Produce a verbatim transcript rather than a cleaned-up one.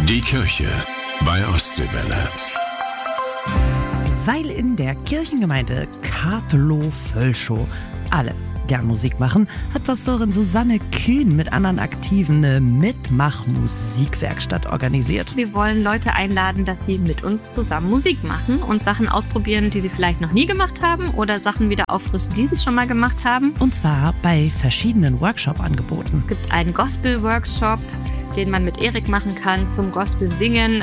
Die Kirche bei Ostseewelle. Weil in der Kirchengemeinde Kartlow-Völschow alle gern Musik machen, hat Pastorin Susanne Kühn mit anderen Aktiven eine Mitmach-Musikwerkstatt organisiert. Wir wollen Leute einladen, dass sie mit uns zusammen Musik machen und Sachen ausprobieren, die sie vielleicht noch nie gemacht haben oder Sachen wieder auffrischen, die sie schon mal gemacht haben. Und zwar bei verschiedenen Workshop-Angeboten. Es gibt einen Gospel-Workshop, den man mit Erik machen kann zum Gospel singen.